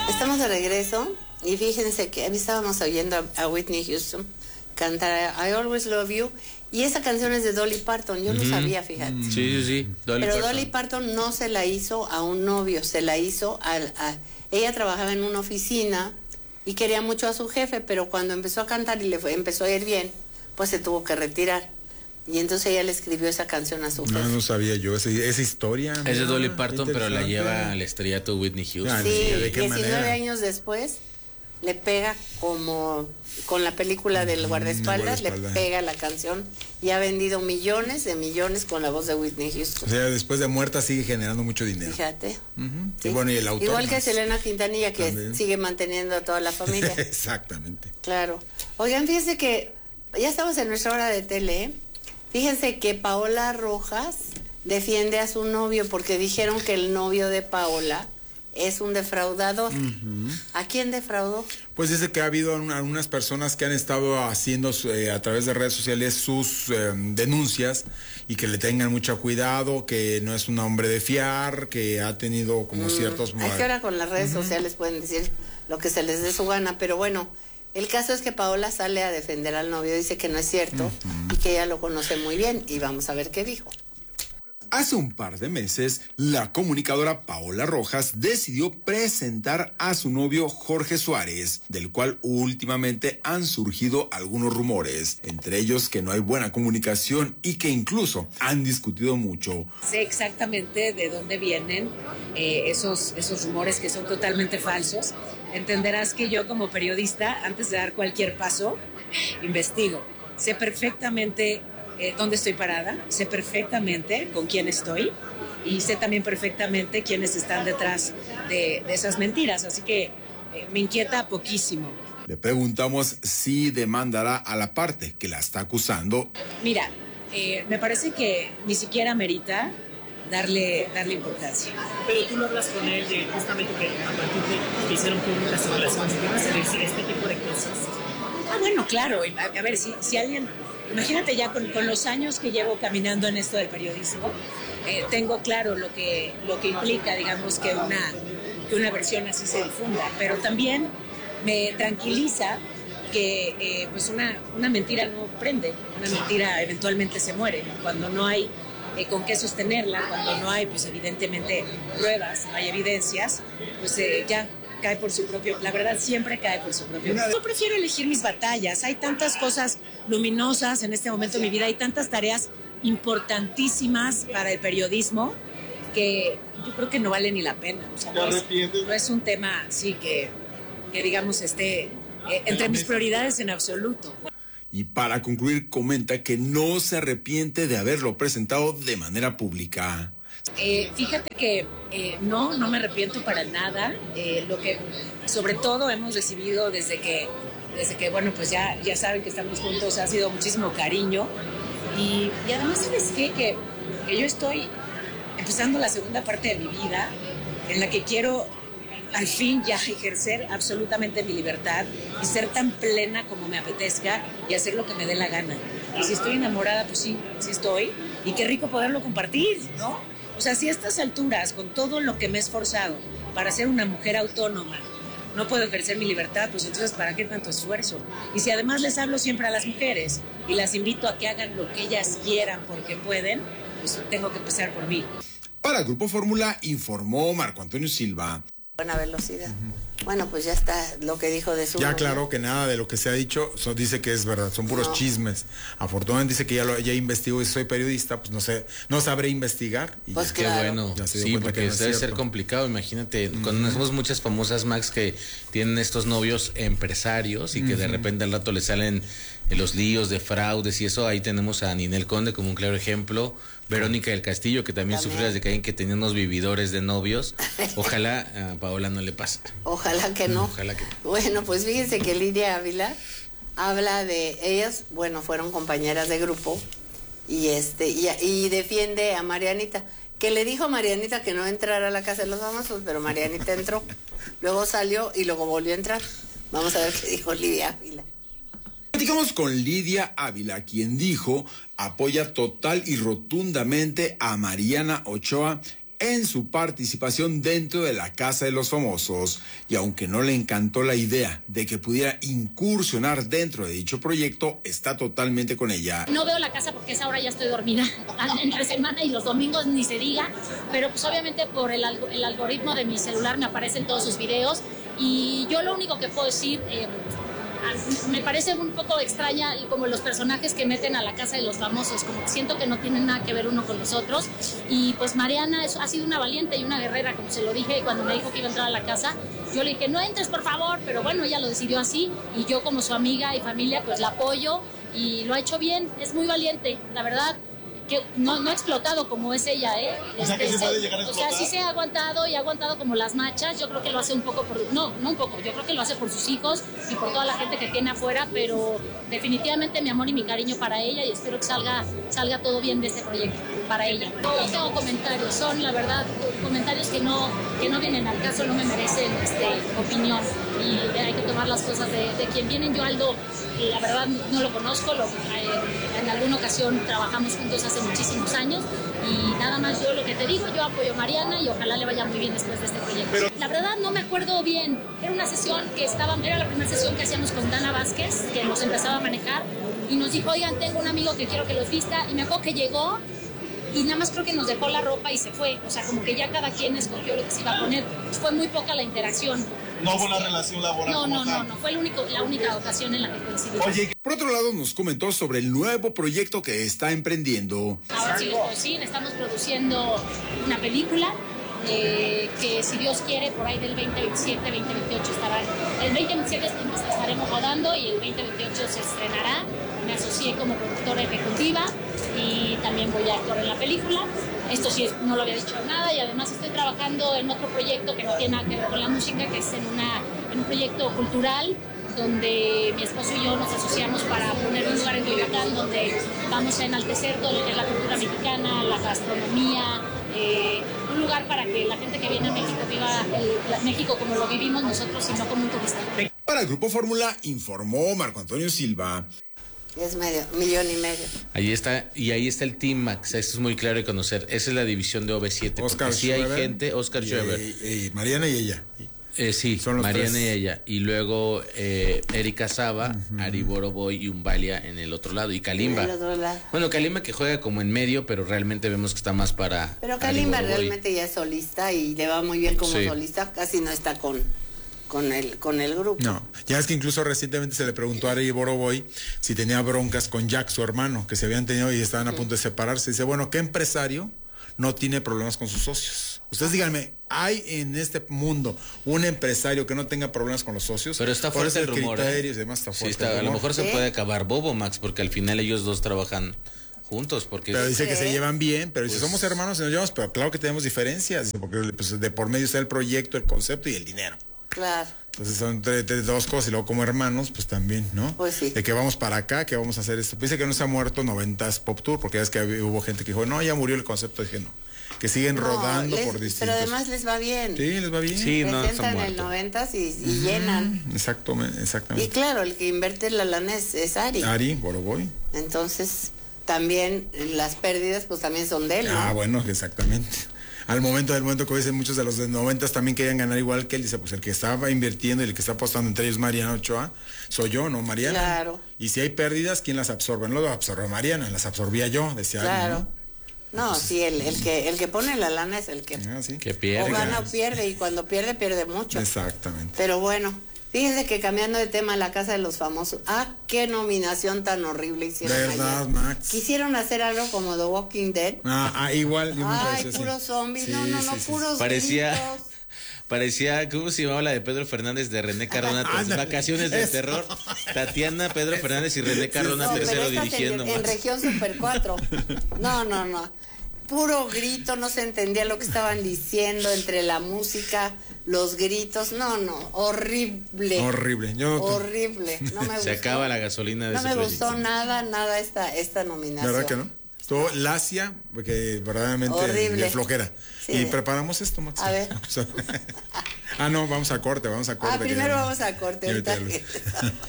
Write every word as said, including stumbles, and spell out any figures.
Estamos de regreso y fíjense que estábamos oyendo a Whitney Houston cantar I Always Love You y esa canción es de Dolly Parton, yo uh-huh. no sabía, fíjate. Sí, sí, sí. Dolly Pero Parton. Dolly Parton no se la hizo a un novio, se la hizo a, a... Ella trabajaba en una oficina y quería mucho a su jefe, pero cuando empezó a cantar y le fue, empezó a ir bien, pues se tuvo que retirar. Y entonces ella le escribió esa canción a su jefe. No, no sabía yo esa, esa historia. Es de Dolly Parton, pero la lleva al estrellato Whitney Houston. Sí, ¿de qué diecinueve manera? Años después le pega como con la película del guardaespaldas, le pega la canción y ha vendido millones de millones con la voz de Whitney Houston. O sea, después de muerta sigue generando mucho dinero. Fíjate. Uh-huh. Sí. Y bueno, y el autor igual más. que Selena Quintanilla, que también sigue manteniendo a toda la familia. Exactamente. Claro. Oigan, fíjense que ya estamos en nuestra hora de tele, ¿eh? Fíjense que Paola Rojas defiende a su novio porque dijeron que el novio de Paola es un defraudador. Uh-huh. ¿A quién defraudó? Pues dice que ha habido algunas personas que han estado haciendo eh, a través de redes sociales sus eh, denuncias y que le tengan mucho cuidado, que no es un hombre de fiar, que ha tenido como mm, ciertos... ¿A qué hora con las redes uh-huh. sociales pueden decir lo que se les dé su gana? Pero bueno, el caso es que Paola sale a defender al novio, dice que no es cierto uh-huh. y que ella lo conoce muy bien y vamos a ver qué dijo. Hace un par de meses, la comunicadora Paola Rojas decidió presentar a su novio Jorge Suárez, del cual últimamente han surgido algunos rumores, entre ellos que no hay buena comunicación y que incluso han discutido mucho. Sé exactamente de dónde vienen eh, esos, esos rumores que son totalmente falsos. Entenderás que yo como periodista, antes de dar cualquier paso, investigo. Sé perfectamente Eh, dónde estoy parada, sé perfectamente con quién estoy y sé también perfectamente quiénes están detrás de, de esas mentiras, así que eh, me inquieta poquísimo. Le preguntamos si demandará a la parte que la está acusando. Mira, eh, me parece que ni siquiera merita darle, darle importancia. Pero tú lo hablas con él de justamente que a partir de que hicieron públicas sus relaciones, ¿qué vas a decir este tipo de cosas? Ah, bueno, claro, a, a ver, si, si alguien... Imagínate ya con, con los años que llevo caminando en esto del periodismo, eh, tengo claro lo que, lo que implica, digamos, que una, que una versión así se difunda, pero también me tranquiliza que eh, pues una, una mentira no prende, una mentira eventualmente se muere, cuando no hay eh, con qué sostenerla, cuando no hay pues evidentemente pruebas, no hay evidencias, pues eh, ya cae por su propio, la verdad siempre cae por su propio. Yo prefiero elegir mis batallas, hay tantas cosas luminosas en este momento de mi vida, hay tantas tareas importantísimas para el periodismo que yo creo que no vale ni la pena. O sea, no, es, no es un tema así que, que digamos esté eh, entre mis prioridades en absoluto. Y para concluir comenta que no se arrepiente de haberlo presentado de manera pública. Eh, fíjate que eh, no, no me arrepiento para nada. Eh, lo que sobre todo hemos recibido desde que, desde que bueno, pues ya, ya saben que estamos juntos, ha sido muchísimo cariño. Y, y además, ¿sabes qué? Que, que yo estoy empezando la segunda parte de mi vida en la que quiero al fin ya ejercer absolutamente mi libertad y ser tan plena como me apetezca y hacer lo que me dé la gana. Y si estoy enamorada, pues sí, sí estoy. Y qué rico poderlo compartir, ¿no? O sea, si a estas alturas, con todo lo que me he esforzado para ser una mujer autónoma, no puedo ejercer mi libertad, pues entonces ¿para qué tanto esfuerzo? Y si además les hablo siempre a las mujeres y las invito a que hagan lo que ellas quieran porque pueden, pues tengo que empezar por mí. Para el Grupo Fórmula informó Marco Antonio Silva. Buena velocidad. Uh-huh. Bueno, pues ya está lo que dijo de su... Ya claro que nada de lo que se ha dicho so, dice que es verdad, son puros no. chismes. Afortunadamente dice que ya lo ya investigó y soy periodista, pues no sé, no sabré investigar. Y pues qué claro. bueno, sí, porque no debe ser complicado, imagínate, uh-huh. conocemos muchas famosas, Max, que tienen estos novios empresarios y que uh-huh. de repente al rato les salen los líos de fraudes y eso. Ahí tenemos a Ninel Conde como un claro ejemplo, Verónica del Castillo, que también, también. sufrió desde que, que tenía unos vividores de novios. Ojalá a Paola no le pase. Ojalá que no. Ojalá que no. Bueno, pues fíjense que Lidia Ávila habla de ellas, bueno, fueron compañeras de grupo y este y, y defiende a Marianita, que le dijo a Marianita que no entrara a la casa de los famosos, pero Marianita entró, luego salió y luego volvió a entrar. Vamos a ver qué dijo Lidia Ávila. Platicamos con Lidia Ávila, quien dijo apoya total y rotundamente a Mariana Ochoa en su participación dentro de la Casa de los Famosos, y aunque no le encantó la idea de que pudiera incursionar dentro de dicho proyecto, está totalmente con ella. No veo la casa porque a esa hora ya estoy dormida, entre semana y los domingos ni se diga, pero pues obviamente por el, alg- el algoritmo de mi celular me aparecen todos sus videos, y yo lo único que puedo decir... Eh, me parece un poco extraña como los personajes que meten a la Casa de los Famosos, como que siento que no tienen nada que ver uno con los otros, y pues Mariana es, ha sido una valiente y una guerrera, como se lo dije cuando me dijo que iba a entrar a la casa. Yo le dije, no entres por favor, pero bueno, ella lo decidió así, y yo como su amiga y familia pues la apoyo, y lo ha hecho bien, es muy valiente, la verdad. Que no, no ha explotado como es ella, ¿eh? O sea, que Este, se puede llegar a explotar. O sea, sí se ha aguantado y ha aguantado como las machas. Yo creo que lo hace un poco por... No, no un poco. Yo creo que lo hace por sus hijos y por toda la gente que tiene afuera, pero definitivamente mi amor y mi cariño para ella, y espero que salga, salga todo bien de este proyecto para ella. No tengo comentarios, son la verdad comentarios que no, que no vienen al caso, no me merecen este, opinión, y hay que tomar las cosas de, de quien vienen. Yo Aldo, la verdad no lo conozco, lo, eh, en alguna ocasión trabajamos juntos hace muchísimos años, y nada más yo lo que te digo, yo apoyo a Mariana y ojalá le vaya muy bien después de este proyecto. Pero... la verdad no me acuerdo bien, era una sesión que estaba, era la primera sesión que hacíamos con Dana Vázquez, que nos empezaba a manejar, y nos dijo, oigan, tengo un amigo que quiero que los vista, y me acuerdo que llegó y nada más creo que nos dejó la ropa y se fue, o sea, como que ya cada quien escogió lo que se iba a poner, fue muy poca la interacción. No hubo una relación laboral. No, como no, tal. no, no, fue el único, la única ocasión en la que coincidimos. Oye, por otro lado nos comentó sobre el nuevo proyecto que está emprendiendo. Ahora sí les puedo decir, estamos produciendo una película eh, que si Dios quiere por ahí del veinte veintisiete, veinte veintiocho estará. El veinte veintisiete estaremos rodando y el veinte veintiocho se estrenará. Me asocié como productora ejecutiva y también voy a actuar en la película. Esto sí no lo había dicho nada, y además estoy trabajando en otro proyecto que no tiene nada que ver con la música, que es en, una, en un proyecto cultural donde mi esposo y yo nos asociamos para poner un lugar en Coyoacán donde vamos a enaltecer todo lo que es la cultura mexicana, la gastronomía, eh, un lugar para que la gente que viene a México viva el, la, México como lo vivimos nosotros y no como un turista. Para el Grupo Fórmula informó Marco Antonio Silva. Es medio, millón y medio. Ahí está, y ahí está el Team Max, esto es muy claro de conocer. Esa es la división de O V siete. Oscar sí hay Schweber gente, Oscar y, Schweber. Y, y Mariana y ella. Eh, sí, Son los Mariana tres. y ella. Y luego eh, Erika Saba, uh-huh. Ari Boroboy y Umbalia en el otro lado. Y Kalimba. En el otro lado. Bueno, Kalimba que juega como en medio, pero realmente vemos que está más para. Pero Kalimba realmente ya es solista y le va muy bien como sí. solista. Casi no está con, con, el, con el grupo. No, ya es que incluso recientemente se le preguntó a Ari Boroboy si tenía broncas con Jack, su hermano, que se habían tenido y estaban a punto de separarse. Dice, bueno, ¿qué empresario no tiene problemas con sus socios? Ustedes díganme, ¿hay en este mundo un empresario que no tenga problemas con los socios? Pero está fuerte el rumor. Criterios, ¿eh? Demás está fuerte sí, está, el rumor. A lo mejor se ¿Eh? puede acabar Bobo, Max, porque al final ellos dos trabajan juntos. Porque pero dice ¿Sí? que se llevan bien, pero dice, Pues... somos hermanos y nos llevamos, pero claro que tenemos diferencias, porque pues, de por medio está el proyecto, el concepto y el dinero. Claro. Entonces son tres, tres, dos cosas, y luego como hermanos, pues también, ¿no? Pues sí. De que vamos para acá, que vamos a hacer esto. Dice que no se ha muerto noventas Pop Tour, porque ya es que hubo gente que dijo, no, ya murió el concepto. Dije, no, que siguen No, rodando les, por distintos. Pero además les va bien. Sí, les va bien. Sí, no, presentan en el noventas y, y uh-huh. llenan. Exacto, exactamente. Y claro, el que invierte la lana es, es Ari. Ari, Boroboy. Entonces, también las pérdidas, pues también son de él, ¿no? Ah, bueno, exactamente. Al momento del momento que dicen muchos de los de noventas también querían ganar igual que él, dice, pues el que estaba invirtiendo y el que está apostando entre ellos Mariana Ochoa, soy yo, ¿no, Mariana? Claro. Y si hay pérdidas, ¿quién las absorbe? No las absorbe Mariana, las absorbía yo, decía Claro. Ari, ¿no? No, sí, el, el que el que pone la lana es el que, Ah, sí. que pierde. o gana o pierde, y cuando pierde, pierde mucho. Exactamente. Pero bueno, fíjense que cambiando de tema, La Casa de los Famosos, ah, qué nominación tan horrible hicieron ¿Verdad, ayer. Max? Quisieron hacer algo como The Walking Dead. Ah, ah igual. Yo me Ay, pareció así. puros zombies, Sí, no, no, no, sí, sí, puros Parecía- gritos. Parecía, ¿cómo se llamaba la de Pedro Fernández de René Cardona? Ándale, Vacaciones del eso. Terror. Tatiana, Pedro Fernández y René Cardona No, pero tercero esta dirigiendo. en, en Max. Región Super cuatro. No, no, no. Puro grito, no se entendía lo que estaban diciendo entre la música, los gritos. No, no, horrible. Horrible. Yo no- Horrible. No me gustó. Se acaba la gasolina de No ese me proyecto. gustó nada, nada esta, esta nominación. ¿Verdad que no? Estuvo lacia, porque verdaderamente Horrible. de flojera. Sí. Y preparamos esto, Max. A ver. Ah, no, vamos a corte, vamos a corte. Ah, que primero ya- vamos a corte. y ahorita ahorita ya lo- regresamos.